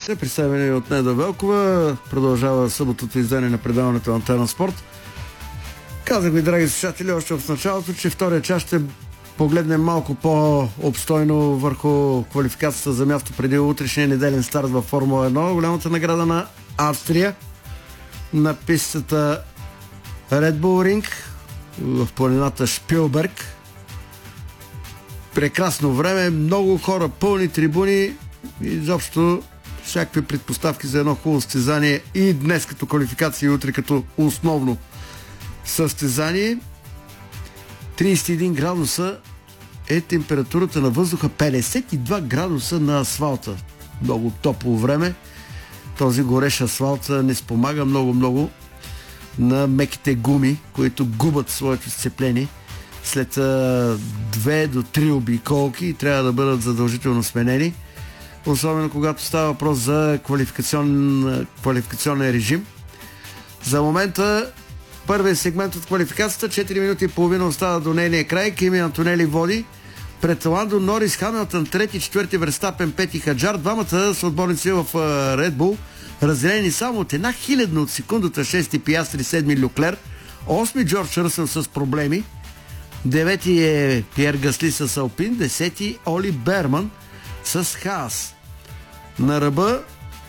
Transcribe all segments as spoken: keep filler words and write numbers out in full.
спортите, представени от Неда Велкова. Продължава съботното издание на предаването на Антена Спорт. Казах ви, драги слушатели, още в началото, че втория час ще погледнем малко по-обстойно върху квалификацията за място преди утрешния неделен старт във Формула едно. Голямата награда на Австрия на пистата Red Bull Ring в планината Шпилберг. Прекрасно време, много хора, пълни трибуни и изобщо всякакви предпоставки за едно хубаво състезание и днес като квалификация и утре като основно състезание. тридесет и един градуса е температурата на въздуха, петдесет и два градуса на асфалта. Много топло време. Този горещ асфалт не спомага много-много на меките гуми, които губят своето сцепление след две до три обиколки и трябва да бъдат задължително сменени. Особено когато става въпрос за квалификацион, квалификационен режим. За момента първият сегмент от квалификацията, четири минути и половина остава до нейния край. Кими Антонели води пред Ландо Норис, Хамилтън трети, четвърти Верстапен, пети Хаджар. Двамата са отборници в Red Bull, разделени само от една хилядна от секундата. Шести Пиастри, седми Люклер, осми Джордж Ръсъл с проблеми, девети е Пиер Гасли с Алпин, десети Оли Берман с Хаас. На ръба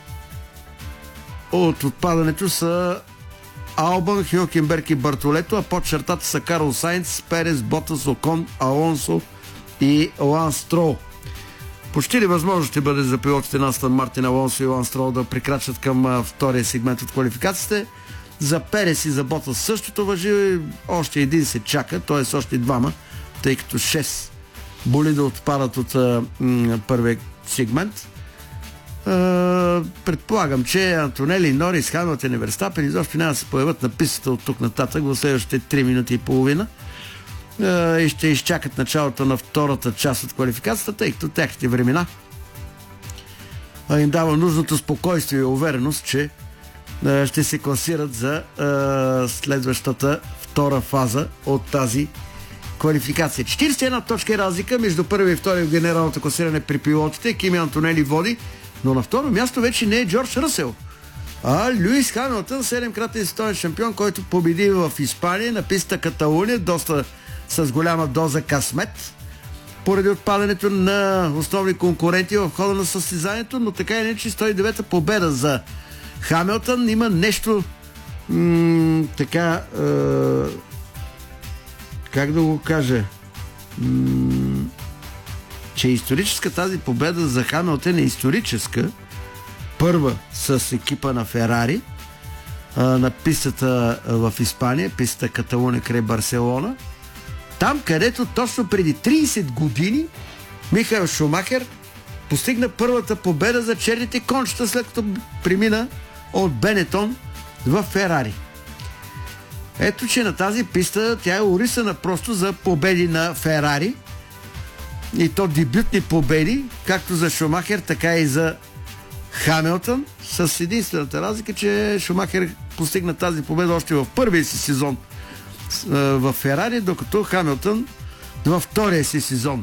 от отпадането са Албан, Хюлкенберг и Бартолето, а под чертата са Карл Сайнц, Перес, Ботас, Окон, Алонсо и Ланс Строл. Почти ли възможно ще бъде за пилотите на Астън Мартин, Алонсо и Ланс Строл да прекрачат към а, втория сегмент от квалификацията? За Перес и за Ботас същото важи, още един се чака, т.е. още двама, тъй като шест болида отпадат от а, м- първия сегмент. Uh, предполагам, че Антонели, Норис, Хамилтън и Верстапен изобщо няма да се появят на пистата от тук нататък в следващите три минути и половина uh, и ще изчакат началото на втората част от квалификацията, тъй като техните времена uh, им дава нужното спокойствие и увереност, че uh, ще се класират за uh, следващата втора фаза от тази квалификация. четиридесет и една точки разлика между първи и втори в генералното класиране при пилотите. Кими Антонели води, но на второ място вече не е Джордж Ръсел, а Люис Хамилтън, седемкратен световен шампион, който победи в Испания на писта Каталуния, доста с голяма доза късмет, поради отпадането на основни конкуренти в хода на състезанието, но така и не, че сто и девета победа за Хамилтън. Има нещо м- така е, как да го кажа, м- че историческа тази победа за Хамилтън е историческа. Първа с екипа на Ферари а, на пистата в Испания, пистата Каталуния край Барселона. Там, където точно преди тридесет години Михаел Шумахер постигна първата победа за черните кончета, след като премина от Бенетон в Ферари. Ето, че на тази писта тя е орисана просто за победи на Ферари. И то дебютни победи, както за Шумахер, така и за Хамилтън, с единствената разлика, че Шумахер постигна тази победа още в първия си сезон в Ферари, докато Хамилтън във втория си сезон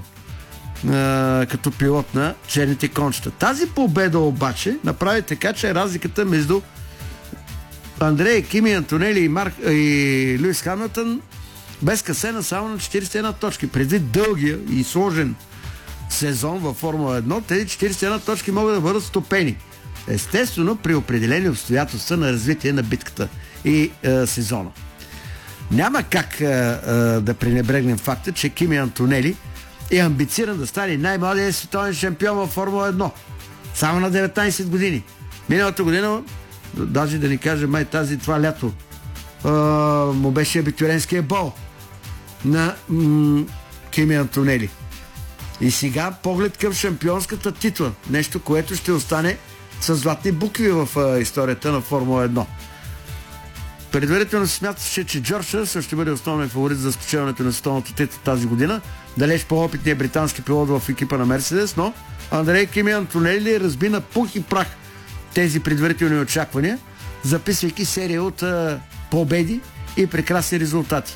като пилот на черните кончета. Тази победа обаче направи така, че разликата между Андрея, Кими, Антонели и, Марк, и Люис Хамилтън без касена само на четиридесет и една точки. Предвид дългия и сложен сезон във Формула едно, тези четиридесет и една точки могат да бъдат стопени. Естествено, при определени обстоятелства на развитие на битката и е, сезона. Няма как е, е, да пренебрегнем факта, че Кими Антонели е амбициран да стане най-младият световен шампион във Формула едно. Само на деветнайсет години. Миналата година, даже да ни кажа, май тази това лято, е, му беше абитуренския бол на м- Кими Антонели. И сега поглед към шампионската титла. Нещо, което ще остане с златни букви в а, историята на Формула едно. Предварително се смяташе, че Джордж Ръсъл ще бъде основен фаворит за спечелването на световната титла тази година. Далеч по-опитният британски пилот в екипа на Мерседес, но Андрей Кими Антонели разби на пух и прах тези предварителни очаквания, записвайки серия от а, победи и прекрасни резултати.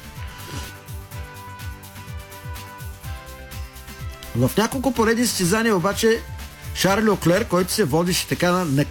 В няколко поредни състезания обаче Шарл Леклер, който се водеше така на